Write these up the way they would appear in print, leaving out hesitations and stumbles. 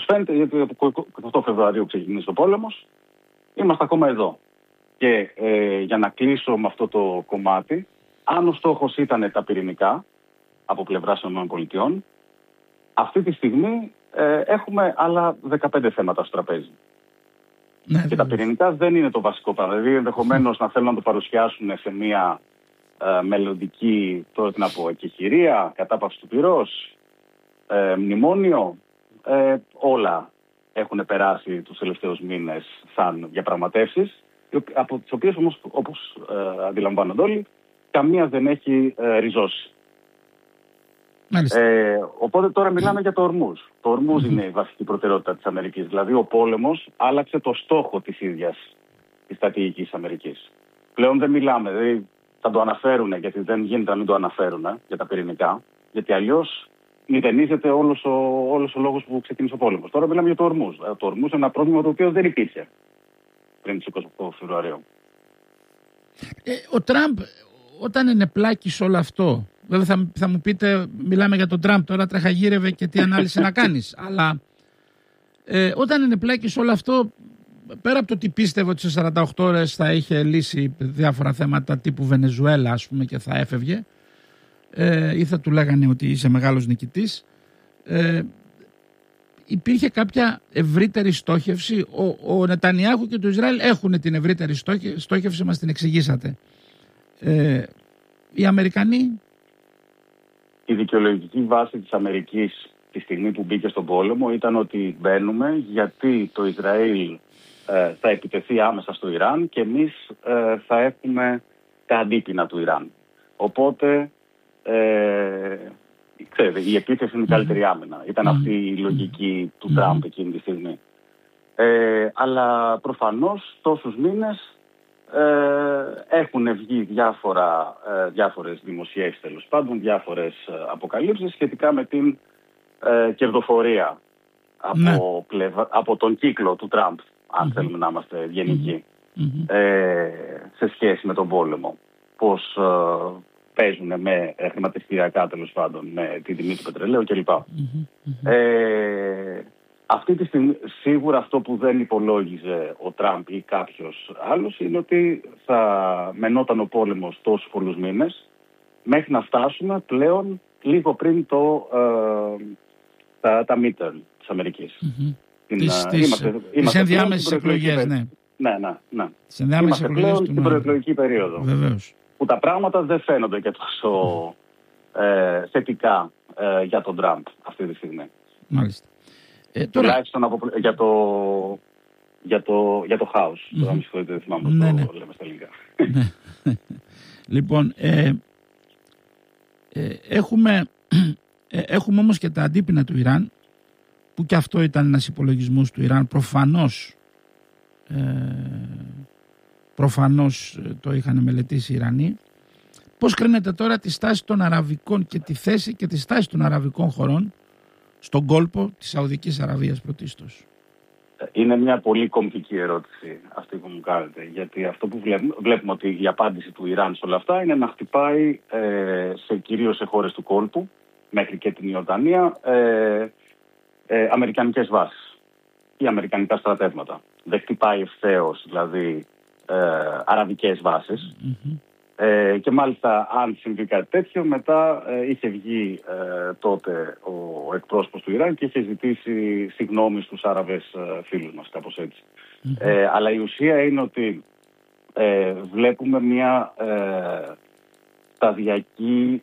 φαίνεται, γιατί από 28 Φεβρουαρίου ξεκινήσει ο πόλεμος, είμαστε ακόμα εδώ. Και για να κλείσω με αυτό το κομμάτι, αν ο στόχος ήταν τα πυρηνικά από πλευράς των ΗΠΑ, αυτή τη στιγμή έχουμε άλλα 15 θέματα στο τραπέζι. Ναι, και τα πυρηνικά δεν είναι το βασικό πράγμα. Δηλαδή, ενδεχομένως να θέλουν να το παρουσιάσουν σε μια μελλοντική, τώρα τι να πω, εκεχηρία, κατάπαυση του πυρός, μνημόνιο. Όλα έχουν περάσει τους τελευταίους μήνες σαν διαπραγματεύσεις, από τις οποίες όμως, όπως αντιλαμβάνονται όλοι, καμία δεν έχει ριζώσει. Οπότε τώρα μιλάμε για το Ορμούζ. Το Ορμούζ είναι η βασική προτεραιότητα της Αμερικής. Δηλαδή ο πόλεμος άλλαξε το στόχο της ίδιας της στρατηγικής Αμερικής. Πλέον δεν μιλάμε, δηλαδή θα το αναφέρουν, γιατί δεν γίνεται να μην το αναφέρουν για τα πυρηνικά, γιατί αλλιώς μηδενίζεται όλος ο λόγος που ξεκίνησε ο πόλεμος. Τώρα μιλάμε για το Ορμούζ. Το Ορμούζ είναι ένα πρόβλημα το οποίο δεν υπήρχε πριν τις 28 Φεβρουαρίου. Ο Τραμπ, όταν ενεπλάκη σε όλο αυτό, βέβαια θα μου πείτε, μιλάμε για τον Τραμπ, τώρα τρεχαγύρευε και τι ανάλυση να κάνεις, αλλά όταν ενεπλάκη σε όλο αυτό, πέρα από το ότι πίστευε ότι σε 48 ώρες θα είχε λύσει διάφορα θέματα τύπου Βενεζουέλα, ας πούμε, και θα έφευγε, ή θα του λέγανε ότι είσαι μεγάλος νικητής, υπήρχε κάποια ευρύτερη στόχευση. Ο Νετανιάχου και το Ισραήλ έχουν την ευρύτερη στόχευση, μας την εξηγήσατε. Οι Αμερικανοί. Η δικαιολογική βάση της Αμερικής τη στιγμή που μπήκε στον πόλεμο ήταν ότι μπαίνουμε γιατί το Ισραήλ θα επιτεθεί άμεσα στο Ιράν και εμείς θα έχουμε τα αντίπεινα του Ιράν. Οπότε ξέρετε, η επίθεση είναι η καλύτερη άμυνα. Ήταν αυτή η λογική του Τραμπ εκείνη τη στιγμή. Αλλά προφανώς τόσους μήνες έχουν βγει διάφορες δημοσιεύσεις, τέλος πάντων, διάφορες αποκαλύψεις σχετικά με την κερδοφορία από τον κύκλο του Τραμπ, αν θέλουμε να είμαστε ευγενικοί, σε σχέση με τον πόλεμο. Πώς παίζουν με χρηματιστηριακά, τέλος πάντων, με την τιμή του πετρελαίου κλπ. Αυτή τη στιγμή σίγουρα αυτό που δεν υπολόγιζε ο Τραμπ ή κάποιος άλλος είναι ότι θα μενόταν ο πόλεμος τόσους πολλούς μήνες μέχρι να φτάσουμε πλέον λίγο πριν τα midterm της Αμερικής. Τις ενδιάμεσες εκλογές, ναι. Ναι. Τις ενδιάμεσες εκλογές στην προεκλογική περίοδο. Βεβαίως. Που τα πράγματα δεν φαίνονται και τόσο θετικά για τον Τραμπ αυτή τη στιγμή. Μάλιστα. Τουλάχιστον για το χάος. Τώρα με συγχωρείτε, δεν θυμάμαι πώς το λέμε στα ελληνικά. Λοιπόν, έχουμε όμως και τα αντίπεινα του Ιράν, που και αυτό ήταν ένας υπολογισμός του Ιράν. Προφανώς το είχαν μελετήσει οι Ιρανοί. Πώς κρίνεται τώρα τη στάση των αραβικών και τη θέση και τη στάση των αραβικών χωρών στον κόλπο της Σαουδικής Αραβίας πρωτίστως? Είναι μια πολύ κομβική ερώτηση αυτή που μου κάνετε, γιατί αυτό που βλέπουμε ότι η απάντηση του Ιράν σε όλα αυτά είναι να χτυπάει κυρίως σε χώρες του κόλπου, μέχρι και την Ιορδανία, αμερικανικές βάσεις ή αμερικανικά στρατεύματα. Δεν χτυπάει ευθέως, δηλαδή, αραβικές βάσεις. Και μάλιστα, αν συμβεί κάτι τέτοιο, μετά είχε βγει τότε ο εκπρόσωπος του Ιράν και είχε ζητήσει συγγνώμη στους Άραβες φίλους μας, κάπως έτσι. Αλλά η ουσία είναι ότι βλέπουμε μια σταδιακή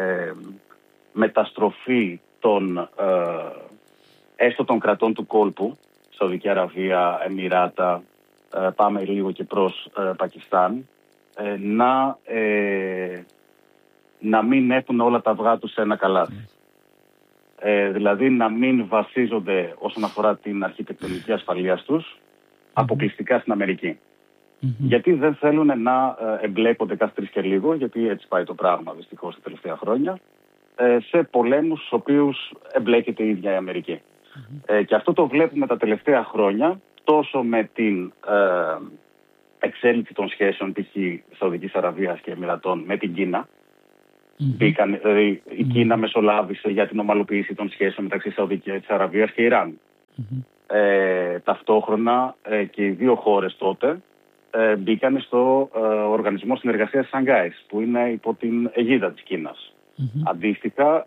μεταστροφή έστω των κρατών του κόλπου, Σαουδική Αραβία, Εμιράτα, πάμε λίγο και προς Πακιστάν, να μην έχουν όλα τα αυγά τους σε ένα καλάθι. Δηλαδή να μην βασίζονται όσον αφορά την αρχιτεκτονική ασφαλείας τους αποκλειστικά στην Αμερική. Γιατί δεν θέλουν να εμπλέκονται κάθε τρεις και λίγο, γιατί έτσι πάει το πράγμα δυστυχώς τα τελευταία χρόνια, σε πολέμους στους οποίους εμπλέκεται η ίδια η Αμερική. Και αυτό το βλέπουμε τα τελευταία χρόνια τόσο με την εξέλιξη των σχέσεων π.χ. Σαουδικής Αραβίας και Εμιρατών με την Κίνα. Δηλαδή η Κίνα μεσολάβησε για την ομαλοποίηση των σχέσεων μεταξύ Σαουδικής Αραβίας και Ιράν. Ταυτόχρονα και οι δύο χώρες τότε μπήκαν στο Οργανισμό Συνεργασίας της Σανγκάης, που είναι υπό την αιγίδα της Κίνας. Αντίστοιχα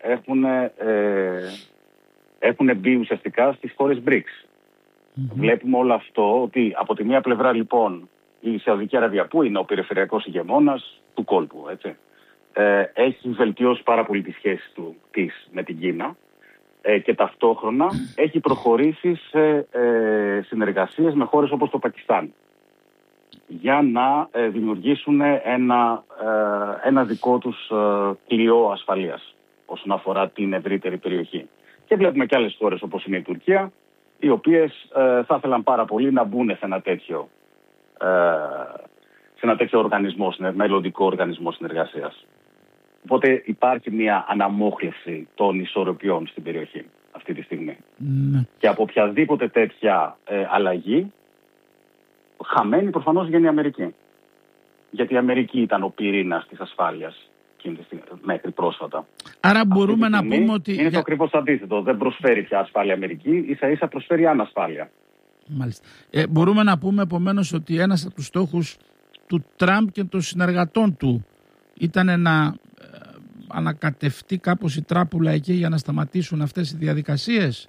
έχουν μπει ουσιαστικά στις χώρες BRICS. Βλέπουμε όλο αυτό ότι από τη μία πλευρά λοιπόν η Σαουδική Αραβία, που είναι ο περιφερειακός ηγεμόνας του κόλπου, έτσι, έχει βελτιώσει πάρα πολύ τις σχέσεις της με την Κίνα και ταυτόχρονα έχει προχωρήσει σε συνεργασίες με χώρες όπως το Πακιστάν για να δημιουργήσουν ένα δικό τους κλειό ασφαλείας όσον αφορά την ευρύτερη περιοχή. Και βλέπουμε και άλλες χώρες όπως είναι η Τουρκία, οι οποίες θα ήθελαν πάρα πολύ να μπουν σε ένα τέτοιο οργανισμό, μελλοντικό οργανισμό συνεργασίας. Οπότε υπάρχει μια αναμόχλευση των ισορροπιών στην περιοχή αυτή τη στιγμή. Και από οποιαδήποτε τέτοια αλλαγή, χαμένη προφανώς γίνει η Αμερική. Γιατί η Αμερική ήταν ο πυρήνας της ασφάλειας μέχρι πρόσφατα. Άρα μπορούμε να πούμε ότι... Είναι το ακριβώς αντίθετο. Δεν προσφέρει πια ασφάλεια Αμερική, ίσα-ίσα προσφέρει ανασφάλεια. Μάλιστα. Μπορούμε να πούμε επομένως ότι ένας από τους στόχους του Τραμπ και των συνεργατών του ήταν να ανακατευτεί κάπως η τράπουλα εκεί για να σταματήσουν αυτές οι διαδικασίες.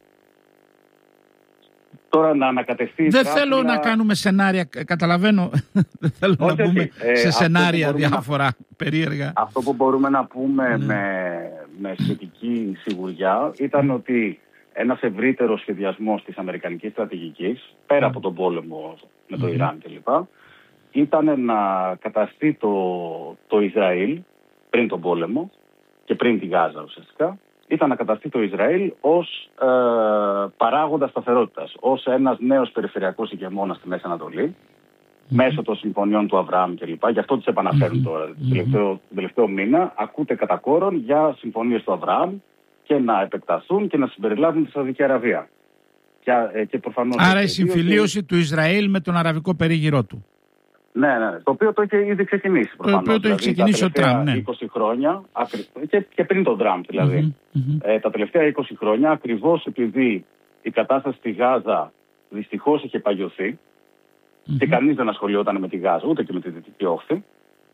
Τώρα να ανακατευτεί. Δεν θέλω να κάνουμε σενάρια, καταλαβαίνω. Δεν θέλω να μπούμε σε σενάρια διάφορα περίεργα. Αυτό που μπορούμε να πούμε με σχετική σιγουριά ήταν ότι ένας ευρύτερος σχεδιασμός της αμερικανικής στρατηγικής, πέρα από τον πόλεμο με το Ιράν κλπ., ήταν να καταστεί το Ισραήλ πριν τον πόλεμο και πριν τη Γάζα ουσιαστικά, ήταν να καταστεί το Ισραήλ ως παράγοντα σταθερότητας, ως ένας νέος περιφερειακός ηγεμόνας στη Μέση Ανατολή, μέσω των συμφωνιών του Αβραάμ κλπ. Γι' αυτό τις επαναφέρουν τώρα. Τον τελευταίο μήνα ακούτε κατά κόρον για συμφωνίες του Αβραάμ και να επεκταθούν και να συμπεριλάβουν τη Σαουδική Αραβία. Και προφανώς άρα η συμφιλίωση του Ισραήλ με τον αραβικό περίγυρό του. Ναι. Το οποίο το είχε ήδη ξεκινήσει. Το οποίο το έχει ξεκινήσει ο Τραμπ. 20 χρόνια, και πριν τον Τραμπ δηλαδή. Τα τελευταία 20 χρόνια, ακριβώς επειδή η κατάσταση στη Γάζα δυστυχώς είχε παγιωθεί και κανείς δεν ασχολιόταν με τη Γάζα, ούτε και με τη Δυτική Όχθη,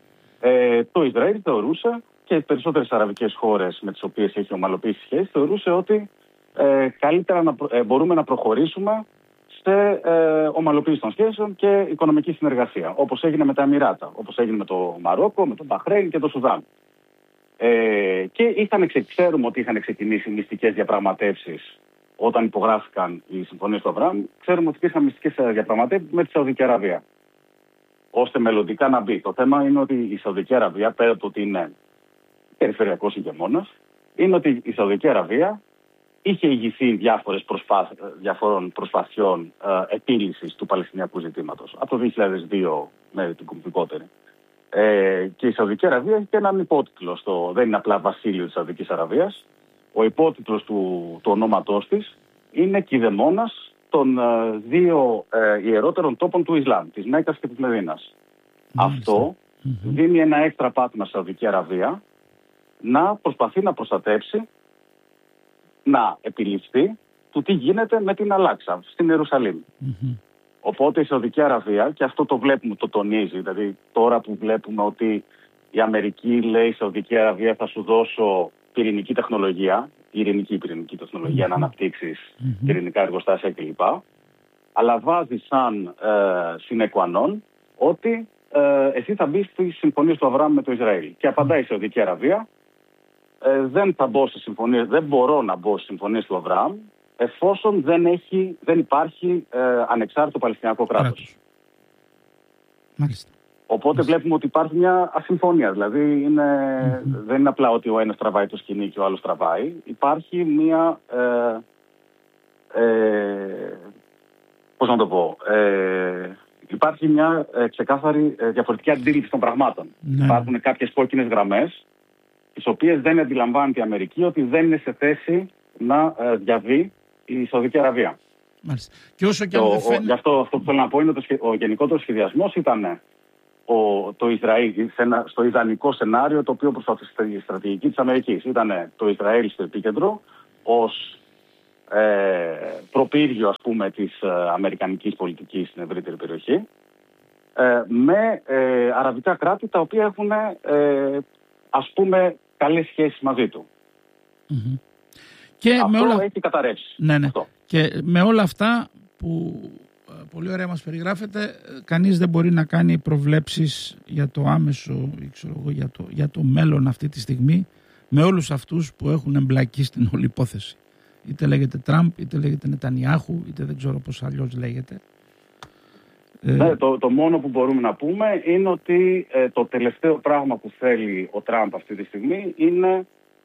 το Ισραήλ θεωρούσε, και οι περισσότερες αραβικές χώρες με τις οποίες έχει ομαλοποιήσει σχέσεις, θεωρούσε ότι καλύτερα μπορούμε να προχωρήσουμε σε ομαλοποίηση των σχέσεων και οικονομική συνεργασία, όπως έγινε με τα Εμιράτα, όπως έγινε με το Μαρόκο, με το Μπαχρέιν και το Σουδάν. Και ξέρουμε ότι είχαν ξεκινήσει μυστικές διαπραγματεύσεις όταν υπογράφηκαν οι συμφωνίες του Αβραάμ. Ξέρουμε ότι υπήρχαν μυστικές διαπραγματεύσεις με τη Σαουδική Αραβία, ώστε μελλοντικά να μπει. Το θέμα είναι ότι η Σαουδική Αραβία, πέρα από το ότι είναι περιφερειακός ηγεμόνας, είναι ότι η Σαουδική Αραβία είχε ηγηθεί διαφόρων προσπαθειών επίλυσης του Παλαιστινιακού ζητήματος από το 2002 με την κομβικότερη. Και η Σαουδική Αραβία έχει και έναν υπότιτλο, δεν είναι απλά βασίλειο της Σαουδικής Αραβίας. Ο υπότιτλος του ονόματός της είναι κηδεμόνας των δύο ιερότερων τόπων του Ισλάμ, της Μέκκας και της Μεδίνας. Αυτό δίνει ένα έξτρα πάτημα στη Σαουδική Αραβία να προσπαθεί να προστατέψει, να επιληφθεί του τι γίνεται με την Αλάξα στην Ιερουσαλήμ. Οπότε η Σαουδική Αραβία, και αυτό το βλέπουμε, το τονίζει, δηλαδή τώρα που βλέπουμε ότι η Αμερική λέει η Σαουδική Αραβία θα σου δώσω πυρηνική τεχνολογία, ειρηνική πυρηνική τεχνολογία να αναπτύξεις πυρηνικά εργοστάσια κλπ. Αλλά βάζει σαν συνεκουανόν ότι εσύ θα μπει στις συμφωνίες του Αβραάμ με το Ισραήλ. Και απαντάει η Σαουδική Αραβία, δεν μπορώ να μπω στις συμφωνίες του Αβραάμ εφόσον δεν υπάρχει ανεξάρτητο Παλαιστινιακό κράτος. Οπότε βλέπουμε ότι υπάρχει μια ασυμφωνία. Δηλαδή δεν είναι απλά ότι ο ένας τραβάει το σκηνή και ο άλλος τραβάει. Υπάρχει μια υπάρχει μια ξεκάθαρη διαφορετική αντίληψη των πραγμάτων. Υπάρχουν κάποιες κόκκινες γραμμές, τις οποίες δεν αντιλαμβάνεται η Αμερική ότι δεν είναι σε θέση να διαβεί η Σαουδική Αραβία. Μάλιστα. Και όσο και αν δεν φαίνεται... Γι' αυτό που θέλω να πω είναι ότι ο γενικότερος σχεδιασμός ήταν το Ισραήλ στο ιδανικό σενάριο, το οποίο προσπαθεί στη στρατηγική της Αμερικής. Ήταν το Ισραήλ στο επίκεντρο ως προπύργιο, ας πούμε, της αμερικανικής πολιτικής στην ευρύτερη περιοχή, με αραβικά κράτη τα οποία έχουν, ας πούμε, καλές σχέσεις μαζί του. Mm-hmm. Και αυτό έχει καταρρεύσει. Ναι. Αυτό. Και με όλα αυτά που πολύ ωραία μας περιγράφεται, κανείς δεν μπορεί να κάνει προβλέψεις για το άμεσο, για το μέλλον αυτή τη στιγμή, με όλους αυτούς που έχουν εμπλακεί στην όλη υπόθεση. Είτε λέγεται Τραμπ, είτε λέγεται Νετανιάχου, είτε δεν ξέρω πώς αλλιώς λέγεται. Ναι, το μόνο που μπορούμε να πούμε είναι ότι το τελευταίο πράγμα που θέλει ο Τραμπ αυτή τη στιγμή είναι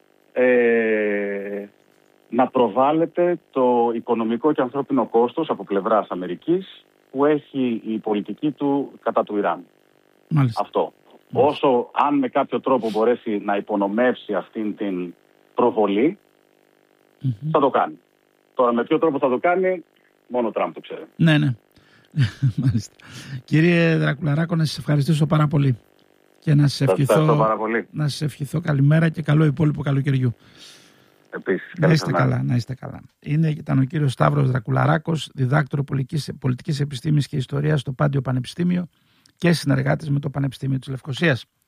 να προβάλλεται το οικονομικό και ανθρώπινο κόστος από πλευράς Αμερικής που έχει η πολιτική του κατά του Ιράν. Μάλιστα. Αυτό. Όσο αν με κάποιο τρόπο μπορέσει να υπονομεύσει αυτήν την προβολή, θα το κάνει. Τώρα με ποιο τρόπο θα το κάνει, μόνο ο Τραμπ το ξέρει. Ναι. Μάλιστα. Κύριε Δρακουλαράκο, να σας ευχαριστήσω πάρα πολύ και να σας ευχηθώ καλημέρα και καλό υπόλοιπο καλοκαιριού. Επίσης, να είστε καλά. Ήταν ο κύριος Σταύρος Δρακουλαράκος, διδάκτορο πολιτικής επιστήμης και ιστορίας στο Πάντιο Πανεπιστήμιο και συνεργάτης με το Πανεπιστήμιο της Λευκωσίας.